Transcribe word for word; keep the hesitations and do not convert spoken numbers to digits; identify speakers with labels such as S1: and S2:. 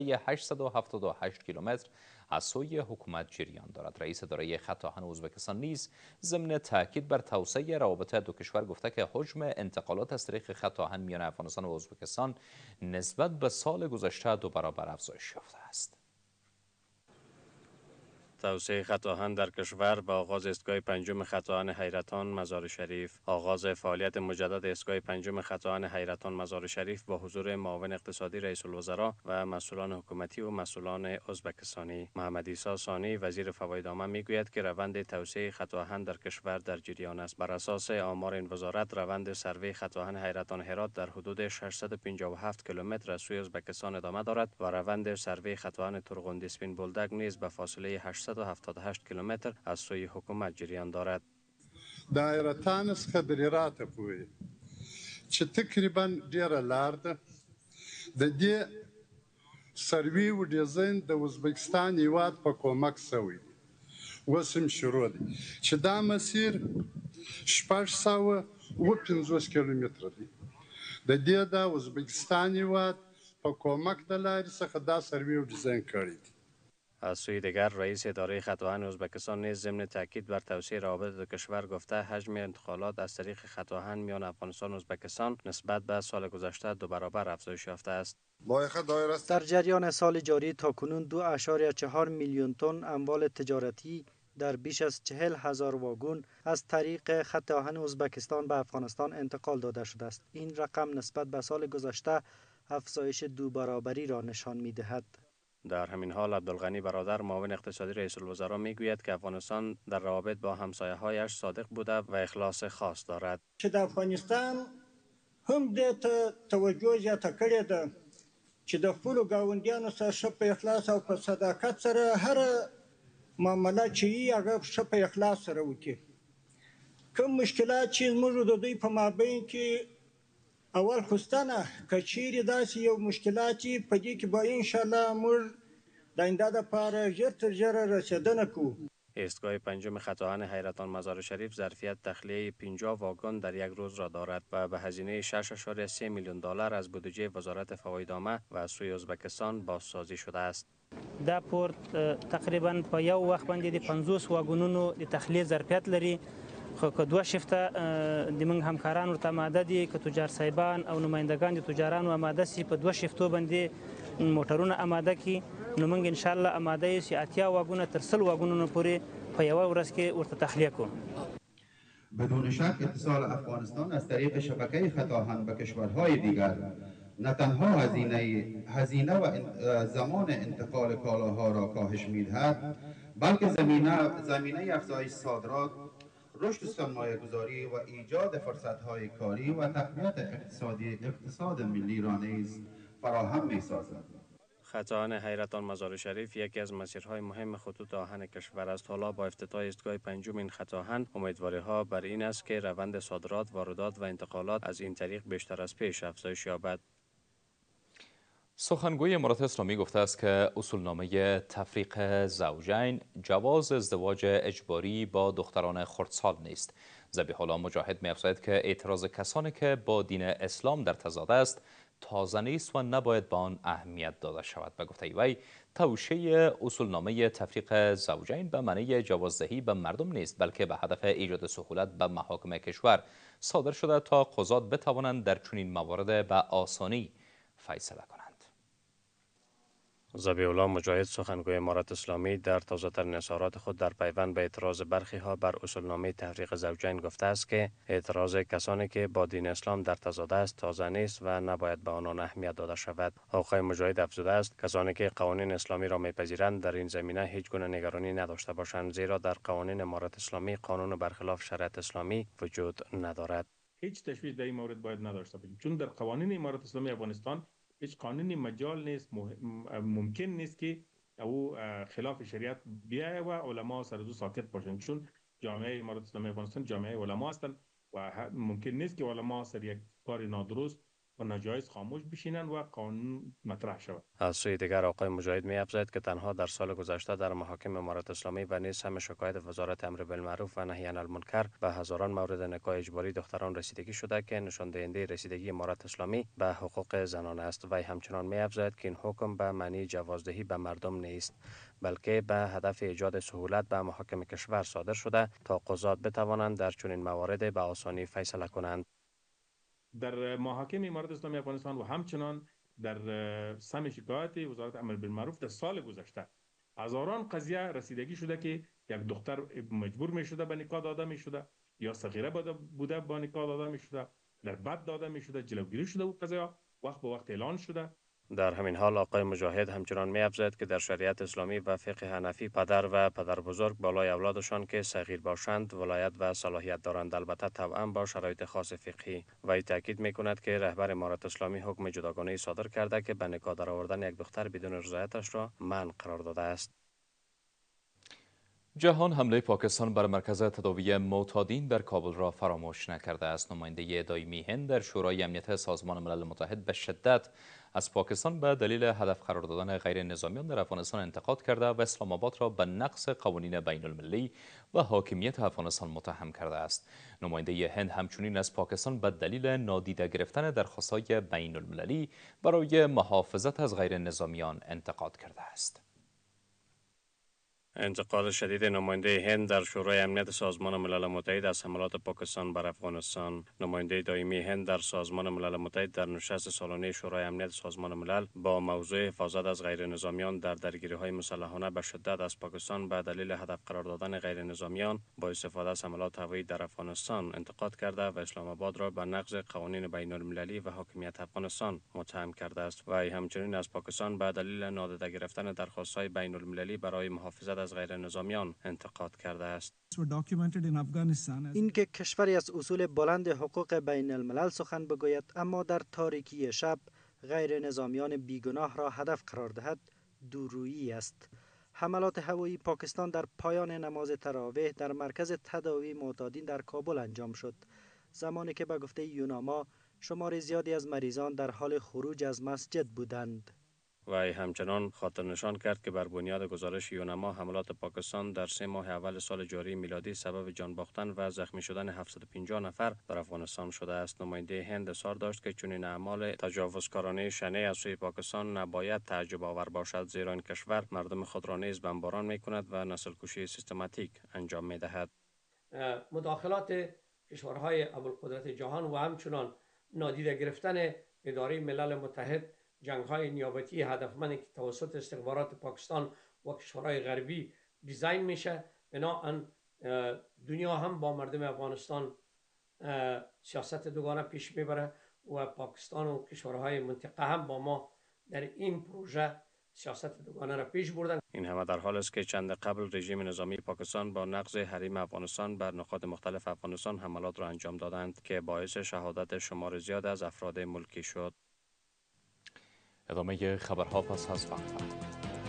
S1: هشتصد و هفتاد و هشت کیلومتر از سوی حکومت جریان دارد. رئیس اداره خط آهن ازبکستان نیز ضمن تاکید بر توسعه روابط دو کشور گفته که حجم انتقالات از طریق خط آهن میان افغانستان و ازبکستان نسبت به سال گذشته دو برابر افزایش یافته است.
S2: توسعه خط آهن در کشور با آغاز ایستگاه پنجم خط آهن حیرتان مزار شریف. آغاز فعالیت مجدد ایستگاه پنجم خط آهن حیرتان مزار شریف با حضور معاون اقتصادی رئیس الوزراء و مسئولان حکومتی و مسئولان ازبکستانی. محمد عیسی ثانی وزیر فواید عامه میگوید که روند توسعه خط آهن در کشور در جریان است. بر اساس آمار این وزارت روند سروی خط آهن حیرتان هرات در حدود ششصد و پنجاه و هفت کیلومتر از سوی ازبکستان ادامه دارد و روند سروی خط آهن ترغوندی اسپین بولدک نیز به فاصله هشتصد و هفتاد و هشت کیلومتر از سوی حکومت جریان دارد.
S3: دایرتان څخه د هرات پورې چې تقریبا ډیره لار ده د دې سروي و ډیزاین د ازبکستان هیواد په کومک شوی دی. اوس هم شروع دی چې دا مسیر شپږ سوه اوه پنځوس کیلومتره دی. د دې د ازبکستان هیواد په کومک د لارې څخه دا سروي و ډیزاین کړی دی.
S2: از سوی دیگر رئیس اداره خط آهن ازبکستان نیز ضمن تاکید بر توسعه روابط دو کشور گفته حجم انتقالات از طریق خط آهن میان افغانستان و ازبکستان نسبت به سال گذشته دو برابر افزایش یافته است.
S4: در جریان سال جاری تاکنون دو اشاریه چهار میلیون تن اموال تجارتی در بیش از چهل هزار واگن از طریق خط آهن ازبکستان به افغانستان انتقال داده شده است. این رقم نسبت به سال گذشته افزایش دو برابری را نشان می‌دهد.
S2: در همین حال عبدالغنی برادر معاون اقتصادی رئیس الوزراء میگوید که افغانستان در روابط با همسایه‌هایش صادق بوده و اخلاص خاص دارد.
S5: چې د افغانستان هم دې ته توجه زیاته کړې ده چې د خپلو ګاونډیانو سره ښه په اخلاص او په صداقت سره هره معامله چې وي هغه ښه په اخلاص سره وکړي. کوم مشکلات چې زموږ د دوی په مابین کې اول خستانه که چیرې داسې یو مشکلات وي په دې کې به انشاءالله موږ د آینده دپاره ژر تر ژره رسیدنه کوو.
S2: ایستگاه پنجم خط آهن حیرتان مزار شریف ظرفیت تخلیه پنجاه واگن در یک روز را دارد و به هزینه شش ممیز سه میلیون دلار از بودجه وزارت فواید عامه و از سوی ازبکستان بازسازی شده است.
S6: دا پورت تقریبا په یو وخت باندې د پنځوس واګونونو د تخلیه ظرفیت لري. خو که دوه شفته د موږ همکاران ورته آماده دي که تجار صاحبان او نمایندگان د تجارانو آماده سي په دوه شفتو باندې موټرونه آماده کړي نو موږ انشاءالله آماده یو چې اتیا واګونه تر سل واګونو پورې په یوه ورځ کې ورته تخلیه کوو.
S7: بدون شک اتصال افغانستان از طریق شبکه خط آهن به کشورهای دیگر نه تنها هزینه هزینه و زمان انتقال کالاها را کاهش می‌دهد بلکه زمینه زمینه افزایش صادرات، رشد سرمایه‌گذاری و ایجاد فرصت‌های کاری و تقویت اقتصادی اقتصاد ملی را نیز فراهم می‌سازد.
S2: خط آهن حیرتان مزار شریف یکی از مسیرهای مهم خطوط آهن کشور است. حالا با افتتاح ایستگاه پنجم این خط آهن امیدواری‌ها بر این است که روند صادرات، واردات و انتقالات از این طریق بیشتر از پیش افزایش یابد.
S1: سخنگوی امارات اسلامی گفته است که اصولنامه تفریق زوجین جواز ازدواج اجباری با دختران خردسال نیست. ذبیح الله مجاهد می‌افزاید که اعتراض کسانی که با دین اسلام در تضاد است تازه نیست و نباید به آن اهمیت داده شود. به گفته وی توشیح اصولنامه تفریق زوجین به معنی جوازدهی به مردم نیست بلکه به هدف ایجاد سهولت به محاکم کشور صادر شده تا قضات بتوانند در چنین موارد به آسانی فیصله کنند.
S2: ذبیح الله مجاهد سخنگوی امارات اسلامی در تازه‌ترین اظهارات خود در پیوند به اعتراض برخی ها بر اصولنامه تفریق زوجین گفته است که اعتراض کسانی که با دین اسلام در تضاد است تازه نیست و نباید به آنان اهمیت داده شود. آقای مجاهد افزوده است کسانی که قوانین اسلامی را میپذیرند در این زمینه هیچ گونه نگرانی نداشته باشند زیرا در قوانین امارات اسلامی قانون برخلاف شریعت اسلامی وجود ندارد.
S8: هیچ تشویش در این مورد باید نداشته باشیم چون در قوانین امارات اسلامی افغانستان هیچ قانونی مجال نیست ممکن نیست که او خلاف شریعت بیاید و علما سر دو ساکت باشند چون جامعه امارات اسلامی افغانستان جامعه علما هستند و ممکن نیست که علما سر یک کار نادرست و ناجایز خاموش بشینن و قانون مطرح شود.
S2: از سوی دیگر آقای مجاهد می افزاید که تنها در سال گذشته در محاکم امارت اسلامی و نیز هم شکایت وزارت امر بالمعروف و نهی عن المنکر به هزاران مورد نکاح اجباری دختران رسیدگی شده که نشان دهنده رسیدگی امارت اسلامی به حقوق زنان است. و همچنان می افزاید که این حکم به معنی جوازدهی به مردم نیست، بلکه به هدف ایجاد سهولت به محاکم کشور صادر شده تا قضات بتوانند در چنین موارد به آسانی فیصله کنند.
S8: در محاکم امارت اسلامی افغانستان و همچنان در سم شکایت وزارت امر بالمعروف در سال گذشته هزاران قضیه رسیدگی شده که یک دختر مجبور می شده به نکاح داده می شده یا صغیره بوده با نکاح داده می شده، در بد داده می شده، جلوگیری شده و قضایا وقت به وقت اعلان شده.
S2: در همین حال آقای مجاهد همچنان می افزاید که در شریعت اسلامی و فقه حنفی پدر و پدر بزرگ بالای اولادشان که صغیر باشند ولایت و صلاحیت دارند، البته توأم با شرایط خاص فقهی. و ای تاکید می کند که رهبر امارت اسلامی حکم جداگانه صادر کرده که به نکاح درآوردن یک دختر بدون رضایتش را منع قرار داده است.
S1: جهان حمله پاکستان بر مرکز تداوی معتادین در کابل را فراموش نکرده است. نماینده دائمی هند در شورای امنیت سازمان ملل متحد به شدت از پاکستان به دلیل هدف قرار دادن غیر نظامیان در افغانستان انتقاد کرده و اسلام آباد را به نقض قوانین بین المللی و حاکمیت افغانستان متهم کرده است. نماینده هند همچنین از پاکستان به دلیل نادیده گرفتن درخواست‌های بین المللی برای محافظت از غیر نظامیان انتقاد کرده است.
S2: انتقاد شدید نماینده هند در شورای امنیت سازمان ملل متحد از حملات پاکستان بر افغانستان. نماینده دائمی هند در سازمان ملل متحد در نشست سالانه شورای امنیت سازمان ملل با موضوع حفاظت از غیر نظامیان در درگیری‌های مسلحانه به شدت از پاکستان به دلیل هدف قرار دادن غیر نظامیان با استفاده از حملات هوایی در افغانستان انتقاد کرده و اسلام آباد را به نقض قوانین بین المللی و حاکمیت افغانستان متهم کرده است. و همچنین از پاکستان به دلیل نادیده گرفتن درخواست‌های بین المللی برای محافظت از غیر نظامیان انتقاد کرده است.
S4: این که کشوری از اصول بلند حقوق بین الملل سخن بگوید اما در تاریکی شب غیر نظامیان بیگناه را هدف قرار دهد دورویی است. حملات هوایی پاکستان در پایان نماز تراویح در مرکز تداوی معتادین در کابل انجام شد، زمانی که به گفته یوناما شمار زیادی از مریضان در حال خروج از مسجد بودند.
S2: و همچنان خاطر نشان کرد که بر بنیاد گزارش یونما حملات پاکستان در سه ماه اول سال جاری میلادی سبب جان باختن و زخمی شدن هفتصد و پنجاه نفر در افغانستان شده است. نماینده هند اظهار داشت که چنین اعمال تجاوزکارانه شنیع از سوی پاکستان نباید تعجب آور باشد، زیرا این کشور مردم خود را نیز بمباران می کند و نسل کشی سیستماتیک انجام می دهد.
S9: مداخلات کشورهای ابوالقدرت جهان و همچنان نادیده گرفتن اداره ملل متحد جنگ‌های نیابتی هدفمندی که توسط استخبارات پاکستان و کشورهای غربی دیزاین میشه، بنابراین دنیا هم با مردم افغانستان سیاست دوگانه پیش میبره و پاکستان و کشورهای منطقه هم با ما در این پروژه سیاست دوگانه را پیش بردن.
S2: این همه در حال است که چند قبل رژیم نظامی پاکستان با نقض حریم افغانستان بر نقاط مختلف افغانستان حملات را انجام دادند که باعث شهادت شمار زیاد از افراد ملکی شد.
S1: ادامه خبرها پس از وقفه.